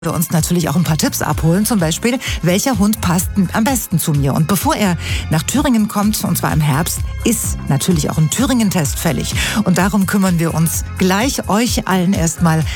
wir uns natürlich auch ein paar Tipps abholen, zum Beispiel, welcher Hund passt am besten zu mir. Und bevor er nach Thüringen kommt, und zwar im Herbst, ist natürlich auch ein Thüringen-Test fällig. Und darum kümmern wir uns gleich euch allen erstmal